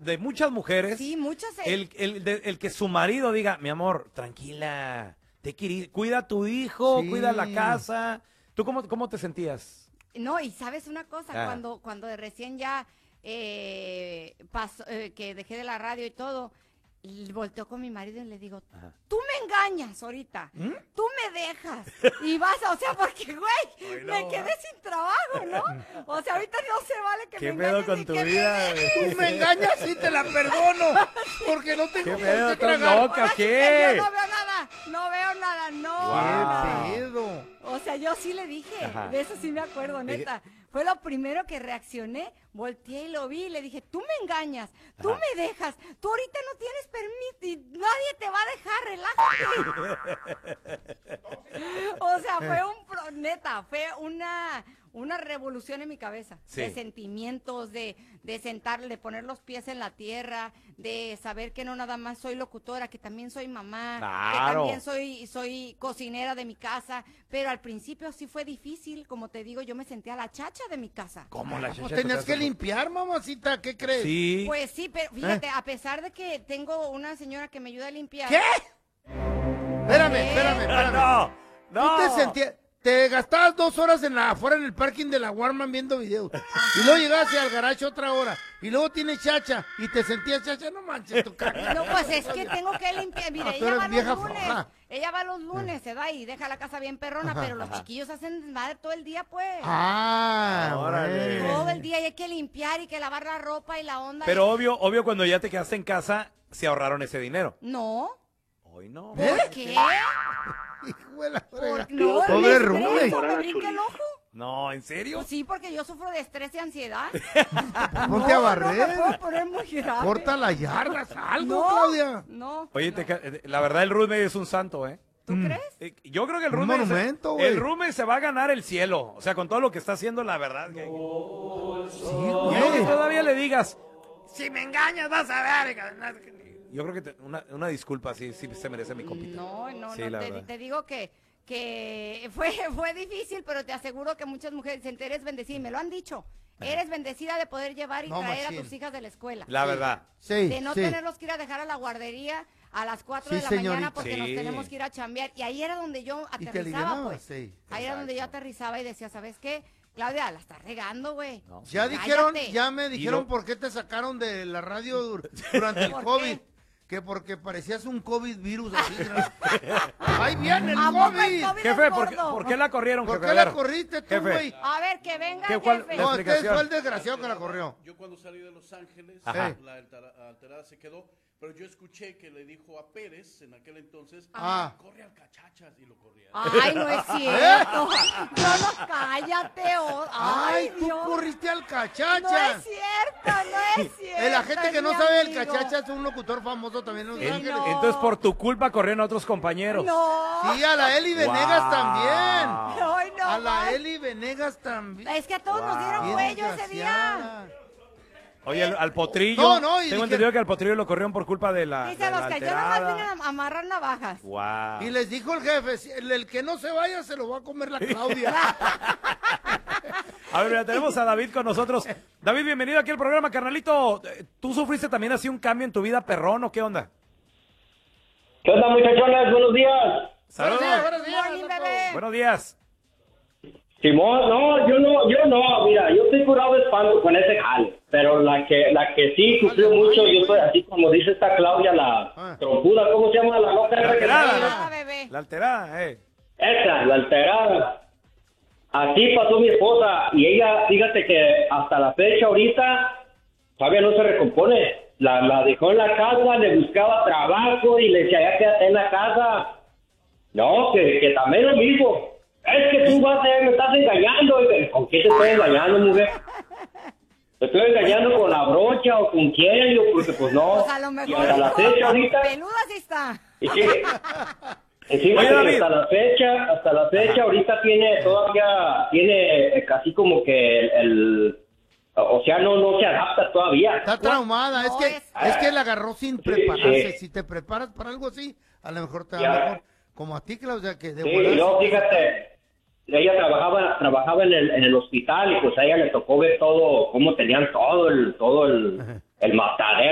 de muchas mujeres. Sí, muchas. El que su marido diga, mi amor, tranquila, cuida a tu hijo, Sí. cuida la casa. ¿Tú cómo te sentías? No, y sabes una cosa, Ah. cuando de recién ya pasó, que dejé de la radio y todo, volteó con mi marido y le digo, tú me engañas ahorita, tú me dejas, y vas, o sea, porque, güey, me quedé sin trabajo, ¿no? O sea, ahorita no se vale que ¿Qué me pedo engañes con ni tu que vida? Tú me engañas y te la perdono. Porque no tengo ¿Qué por pedo? qué ¿Estás tragar. loca o Ahora sí que qué? yo no veo nada, no veo nada, no Wow. veo nada. ¿Qué pedo? O sea, yo sí le dije, Ajá. de eso sí me acuerdo, neta. Fue lo primero que reaccioné, volteé y lo vi y le dije, tú me engañas, tú me dejas, tú ahorita no tienes permiso y nadie te va a dejar, relájate. O sea, fue una revolución en mi cabeza, Sí. de sentimientos, de sentarle, de poner los pies en la tierra, de saber que no nada más soy locutora, que también soy mamá, que Claro. también soy cocinera de mi casa, pero al principio sí fue difícil, como te digo, yo me sentía la chacha de mi casa. ¿Cómo la Pues chacha tenías de tu que casa? limpiar, mamacita, ¿qué crees? Sí. Pues sí, pero fíjate, a pesar de que tengo una señora que me ayuda a limpiar. ¿Qué? Espérame. No, no. Tú te sentías, te gastabas 2 horas afuera en el parking de la Walmart viendo videos. Y luego llegaste al garage otra hora. Y luego tienes chacha. Y te sentías chacha, no manches tu cara. No, pues es que tengo que limpiar. Mire, Tú ella eres va vieja los lunes. floja. Ella va los lunes, se va y deja la casa bien perrona, pero los chiquillos hacen desmadre todo el día, pues. Órale. bueno. Todo el día y hay que limpiar y que lavar la ropa y la onda. Pero obvio cuando ya te quedaste en casa, se ahorraron ese dinero. No. Hoy no. ¿Por qué? Hijo de la frega. No, Pobre el Rubén. estrés, ¿me brinca el ojo? No, ¿en serio? Pues sí, porque yo sufro de estrés y ansiedad. Ponte a No barrer. me puedo poner muy grave. Corta las yardas, algo, No, Claudia. No. Oye, la verdad el roommate es un santo, ¿eh? ¿Tú crees? Yo creo que el Un roommate, monumento, güey. el roommate se va a ganar el cielo. O sea, con todo lo que está haciendo, la verdad. Que... Sí, Y luego que güey. todavía le digas, si me engañas vas a ver. Yo creo que una disculpa, sí se merece mi compita. No, Sí, la verdad. te digo que fue difícil, pero te aseguro que muchas mujeres dicen, eres bendecida, y me lo han dicho. Eres bendecida de poder llevar y No, traer machín. a tus hijas de la escuela. La verdad. Sí, De no sí. tenerlos que ir a dejar a la guardería a las 4 Sí, de la señorita. mañana porque nos Sí. tenemos que ir a chambear. Y ahí era donde yo Y te aterrizaba, alivianabas, pues. sí. Ahí era donde yo aterrizaba y decía, ¿sabes qué? Claudia, la estás regando, güey. No. Ya dijeron, Cállate. ya me dijeron lo- por qué te sacaron de la radio durante el ¿Por COVID. qué? Que porque parecías un COVID virus así. ¡Ahí viene el ¿A poco el COVID! COVID Jefe, es ¿por gordo? qué la corrieron, ¿Por jefe? qué A la ver. corriste tú, Jefe. güey? A ver, que venga ¿Qué, el cuál- jefe. la No, este explicación? fue el desgraciado que la corrió. Yo cuando salí de Los Ángeles, Ajá. la alterada se quedó, pero yo escuché que le dijo a Pérez en aquel entonces, Ah. corre al cachachas y lo corría. Ay, no es cierto. No, cállate. ¡Ay, tú Dios. corriste al No cachachas! es cierto, no es cierto. La gente que es no mi sabe, el amigo. cachachas es un locutor famoso también en Los Sí, Ángeles. no. Entonces, por tu culpa corrieron a otros compañeros. No. Sí, a la Eli Venegas Wow. también. Ay, no. A la más. Eli Venegas también. Es que a todos nos dieron Bien cuello ese día. desgraciada. Oye, al potrillo. No, y tengo dije- entendido que al potrillo lo corrieron por culpa de la. Dice los que yo nomás vine a amarrar navajas. Wow. Y les dijo el jefe, si el que no se vaya se lo va a comer la Claudia. A ver, mira, tenemos a David con nosotros. David, bienvenido aquí al programa, carnalito. ¿Tú sufriste también así un cambio en tu vida, perrón, o qué onda? ¿Qué onda, muchachones? Buenos días. Saludos. Buenos días, Morning, loco. bebé. Buenos días. Simón, no, yo no, mira, yo estoy curado de espanto con ese jale, pero la que sí sufrió mucho, yo soy así como dice esta Claudia, la trompuda, ¿cómo se llama? La loca esa que alterada, trae? Ah, bebé. La alterada, Esa, la alterada. Así pasó mi esposa, y ella, fíjate que hasta la fecha ahorita, todavía no se recompone. La dejó en la casa, le buscaba trabajo y le decía, ya quédate en la casa. No, que también lo mismo. Es que tú me estás engañando. ¿Con qué te estoy engañando, mujer? ¿Te estoy engañando con la brocha o con quién? Yo, porque pues no. Pues a lo Y mejor. hasta la fecha ahorita. Peluda sí está. Y sí, encima Oye, que David. hasta la fecha ahorita todavía tiene casi como que o sea, no se adapta todavía. Está traumada, No, es que la agarró sin prepararse. sí. Si te preparas para algo así, a lo mejor te va Ya. mejor. Como a ti, Claudia, que de Sí, volada- y luego fíjate, ella trabajaba en el hospital y pues a ella le tocó ver todo, cómo tenían todo el matadero